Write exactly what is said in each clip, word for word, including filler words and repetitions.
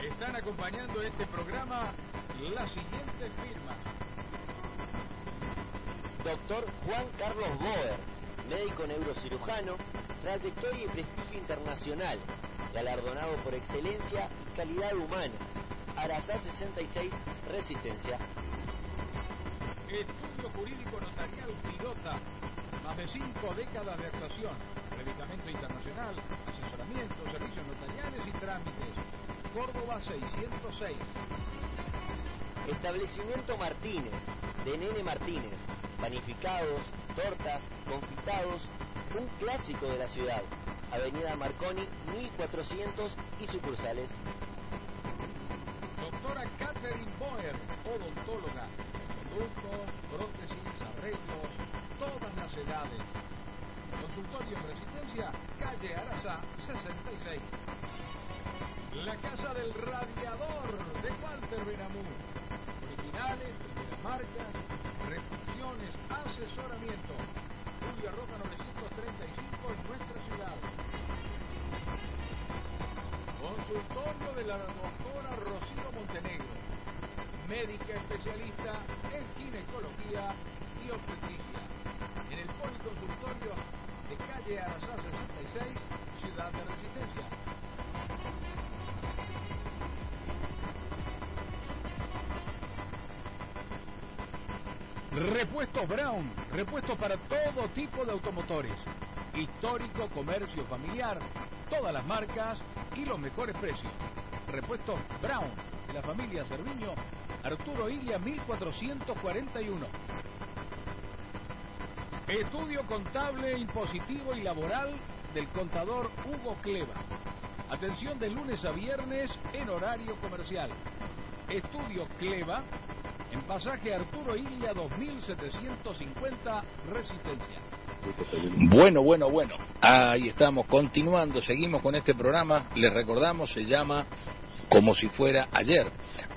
Están acompañando este programa las siguientes firmas. Doctor Juan Carlos Boer, médico neurocirujano, trayectoria y prestigio internacional, galardonado por excelencia y calidad humana. Arasá sesenta y seis, Resistencia. Estudio Jurídico Notarial Pilota, más de cinco décadas de actuación, predicamento internacional, asesoramiento, servicios notariales y trámites. Córdoba seiscientos seis. Establecimiento Martínez, de Nene Martínez, panificados, tortas, confitados, un clásico de la ciudad. Avenida Marconi mil cuatrocientos y sucursales. Doctora Catherine Boer, odontóloga, conductos, prótesis, arreglos, todas las edades. Consultorio en Resistencia, calle Arasá sesenta y seis. La Casa del Radiador de Walter Benamú. Originales, primeras marcas, refacciones, asesoramiento. Julia Roca novecientos treinta y cinco en nuestra ciudad. Consultorio de la doctora Rocío Montenegro, médica especialista en ginecología y obstetricia, en el policonsultorio de calle Arasá sesenta y seis, Ciudad de Resistencia. Repuestos Brown, repuestos para todo tipo de automotores. Histórico comercio familiar, todas las marcas y los mejores precios. Repuestos Brown, de la familia Cerviño, Arturo Ilia mil cuatrocientos cuarenta y uno. Estudio contable, impositivo y laboral del contador Hugo Cleva. Atención de lunes a viernes en horario comercial. Estudio Cleva, en pasaje Arturo Ilia dos mil setecientos cincuenta, Resistencia. Bueno, bueno, bueno, ahí estamos continuando, seguimos con este programa, les recordamos, se llama Como si fuera ayer,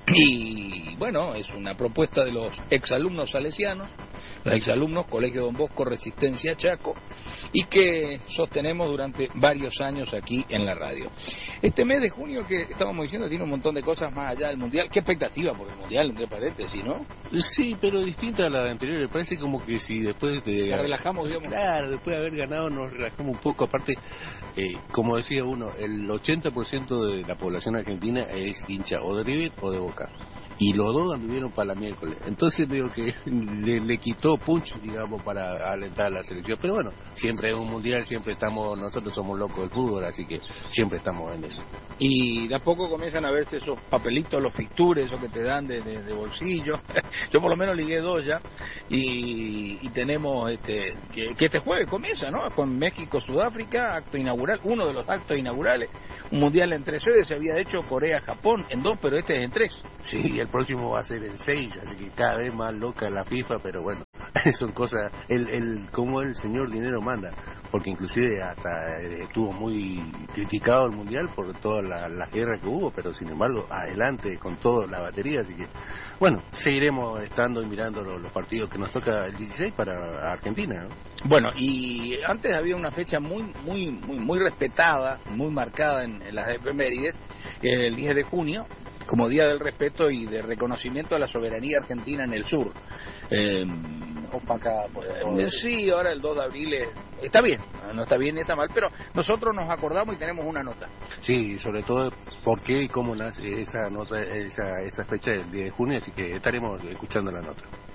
y bueno, es una propuesta de los exalumnos salesianos, los exalumnos Colegio Don Bosco Resistencia Chaco, y que sostenemos durante varios años aquí en la radio. Este mes de junio que estábamos diciendo tiene un montón de cosas más allá del Mundial. ¿Qué expectativa por el Mundial, entre paréntesis, no? Sí, pero distinta a la anterior. Me parece como que si después de... La relajamos, digamos. Claro, después de haber ganado nos relajamos un poco. Aparte, eh, como decía uno, el ochenta por ciento de la población argentina es hincha o de River o de Boca. Y los dos anduvieron para la miércoles. Entonces veo que le, le quitó punch, digamos, para alentar a la selección. Pero bueno, siempre es un mundial, siempre estamos, nosotros somos locos del fútbol, así que siempre estamos en eso. Y de a poco comienzan a verse esos papelitos, los fixtures, esos que te dan de, de, de bolsillo. Yo por lo menos ligué dos ya. Y, y tenemos este que, que este jueves comienza, ¿no? Con México-Sudáfrica, acto inaugural, uno de los actos inaugurales. Un mundial en tres sedes, se había hecho Corea-Japón en dos, pero este es en tres. Sí, el próximo va a ser en seis, así que cada vez más loca la FIFA, pero bueno, son cosas, el, el como el señor dinero manda, porque inclusive hasta estuvo muy criticado el mundial por todas las la guerras que hubo, pero sin embargo, adelante con toda la batería, así que bueno, seguiremos estando y mirando los, los partidos que nos toca el dieciséis para Argentina, ¿no? Bueno, y antes había una fecha muy muy muy muy respetada, muy marcada en, en las efemérides, el diez de junio, como Día del Respeto y de Reconocimiento a la Soberanía Argentina en el Sur. Eh, Opacada por eh, sí, ahora el dos de abril es, está bien, no está bien ni está mal, pero nosotros nos acordamos y tenemos una nota. Sí, sobre todo por qué y cómo nace esa nota, esa, esa fecha del diez de junio, así que estaremos escuchando la nota.